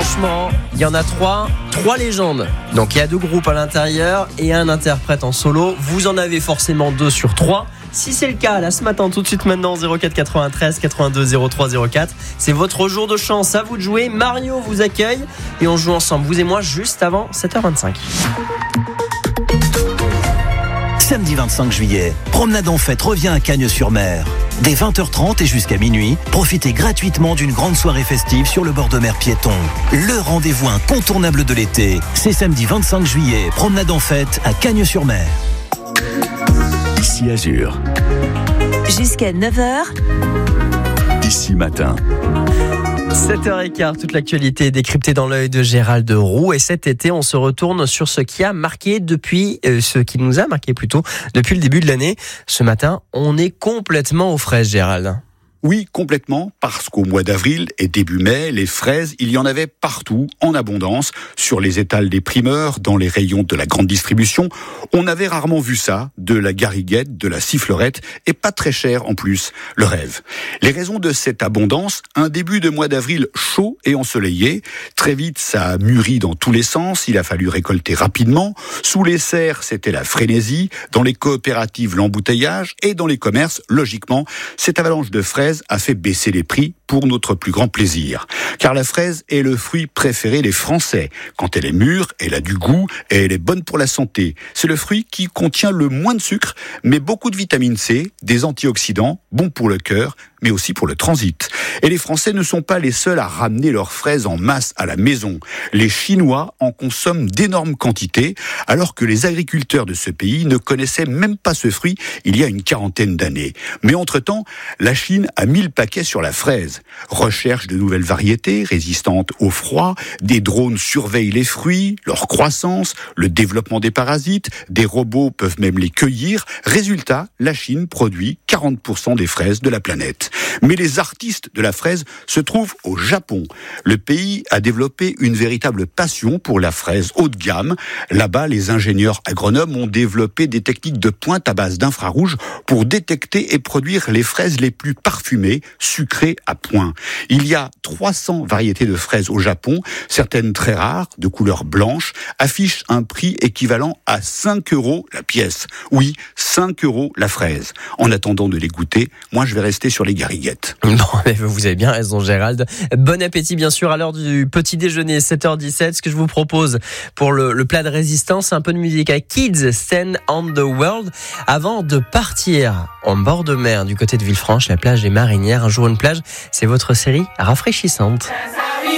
Franchement, il y en a trois légendes. Donc il y a 2 groupes à l'intérieur et un interprète en solo. Vous en avez forcément 2 sur 3. Si c'est le cas, là ce matin, tout de suite maintenant, 04 93 82 03 04. C'est votre jour de chance, à vous de jouer. Mario vous accueille et on joue ensemble, vous et moi, juste avant 7h25. Samedi 25 juillet, Promenade en Fête revient à Cagnes-sur-Mer. Dès 20h30 et jusqu'à minuit, profitez gratuitement d'une grande soirée festive sur le bord de mer piéton. Le rendez-vous incontournable de l'été, c'est samedi 25 juillet, Promenade en Fête à Cagnes-sur-Mer. Ici Azur. Jusqu'à 9h. Ici Matin. 7h15, toute l'actualité est décryptée dans l'œil de Gérald Roux. Et cet été, on se retourne sur ce qui nous a marqué depuis le début de l'année. Ce matin, on est complètement aux fraises, Gérald. Oui, complètement, parce qu'au mois d'avril et début mai, les fraises, il y en avait partout, en abondance, sur les étals des primeurs, dans les rayons de la grande distribution. On avait rarement vu ça, de la gariguette, de la sifflerette, et pas très cher en plus, le rêve. Les raisons de cette abondance, un début de mois d'avril chaud et ensoleillé. Très vite, ça a mûri dans tous les sens, il a fallu récolter rapidement. Sous les serres, c'était la frénésie, dans les coopératives, l'embouteillage, et dans les commerces, logiquement, cette avalanche de fraises a fait baisser les prix pour notre plus grand plaisir. Car la fraise est le fruit préféré des Français. Quand elle est mûre, elle a du goût et elle est bonne pour la santé. C'est le fruit qui contient le moins de sucre, mais beaucoup de vitamine C, des antioxydants, bons pour le cœur, mais aussi pour le transit. Et les Français ne sont pas les seuls à ramener leurs fraises en masse à la maison. Les Chinois en consomment d'énormes quantités, alors que les agriculteurs de ce pays ne connaissaient même pas ce fruit il y a une 40aine d'années. Mais entre-temps, la Chine a mis le paquet sur la fraise. Recherche de nouvelles variétés résistantes au froid, des drones surveillent les fruits, leur croissance, le développement des parasites, des robots peuvent même les cueillir. Résultat, la Chine produit 40% des fraises de la planète. Mais les artistes de la fraise se trouvent au Japon. Le pays a développé une véritable passion pour la fraise haut de gamme. Là-bas, les ingénieurs agronomes ont développé des techniques de pointe à base d'infrarouge pour détecter et produire les fraises les plus parfumées, sucrées à point. Il y a 300 variétés de fraises au Japon, certaines très rares, de couleur blanche, affichent un prix équivalent à 5 € la pièce. Oui, 5 € la fraise. En attendant de les goûter, moi je vais rester sur les gariguettes. Bon, mais vous avez bien raison, Gérald. Bon appétit, bien sûr, à l'heure du petit déjeuner, 7h17. Ce que je vous propose pour le plat de résistance, c'est un peu de musique à Kids, Stand on the World. Avant de partir en bord de mer, du côté de Villefranche, la plage des Marinières, un jour une plage, c'est votre série rafraîchissante.